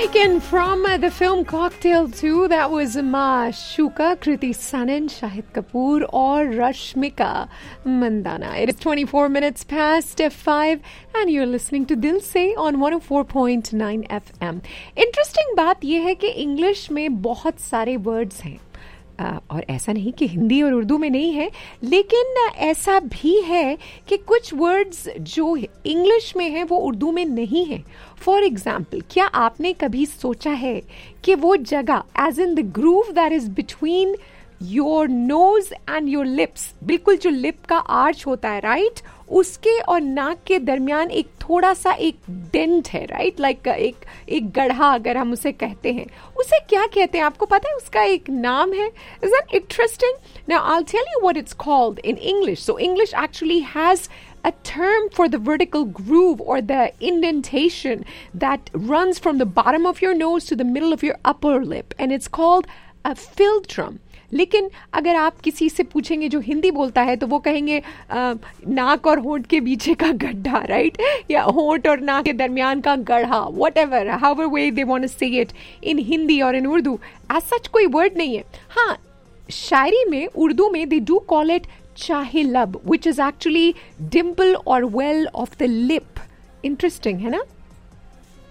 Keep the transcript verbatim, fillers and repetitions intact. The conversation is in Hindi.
Taken from uh, the film Cocktail two, that was Maashuka, Kriti Sanon, Shahid Kapoor और Rashmika Mandana. It is twenty-four minutes past five and you're listening to Dil Se on one oh four point nine F M. Interesting बात यह है कि इंग्लिश में बहुत सारे वर्ड्स हैं Uh, और ऐसा नहीं कि हिंदी और उर्दू में नहीं है, लेकिन uh, ऐसा भी है कि कुछ वर्ड्स जो इंग्लिश में है वो उर्दू में नहीं है. फॉर एग्जाम्पल, क्या आपने कभी सोचा है कि वो जगह as in the groove that is between your nose and your lips, बिल्कुल जो लिप का आर्च होता है, राइट right? उसके और नाक के दरमियान एक थोड़ा सा एक डेंट है, राइट, लाइक एक एक गड्ढा अगर हम उसे कहते हैं, उसे क्या कहते हैं आपको पता है? उसका एक नाम है. Is that interesting? Now I will tell you what it's called in English. So English actually has a term for the vertical groove or the indentation that runs from the bottom of your nose to the middle of your upper lip, and it's called a philtrum. लेकिन अगर आप किसी से पूछेंगे जो हिंदी बोलता है तो वो कहेंगे आ, नाक और होंठ के पीछे का गड्ढा, राइट, या होंठ और नाक के दरमियान का गड्ढा, what ever however way they want to से इट इन हिंदी और इन उर्दू. एज सच कोई वर्ड नहीं है. हाँ, शायरी में उर्दू में दे डू कॉल इट चाहे लब, विच इज एक्चुअली डिम्पल और well of the lip. Interesting है ना?